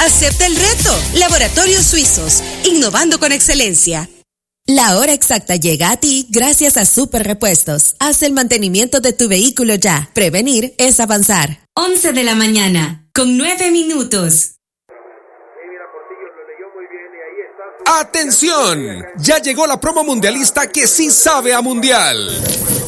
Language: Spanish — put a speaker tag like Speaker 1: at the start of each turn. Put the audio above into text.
Speaker 1: Acepta el reto. Laboratorios Suizos, innovando con excelencia.
Speaker 2: La hora exacta llega a ti gracias a Super Repuestos. Haz el mantenimiento de tu vehículo ya. Prevenir es avanzar.
Speaker 3: 11 de la mañana, con 9 minutos.
Speaker 4: ¡Atención! Ya llegó la promo mundialista que sí sabe a mundial.